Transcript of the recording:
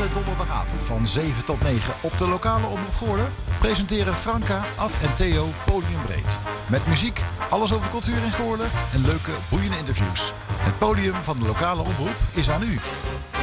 donderdagavond van 7 tot 9 op de lokale omroep Goorlen presenteren Franka, Ad en Theo Podiumbreed. Met muziek, alles over cultuur in Goorlen en leuke, boeiende interviews. Het podium van de lokale omroep is aan u.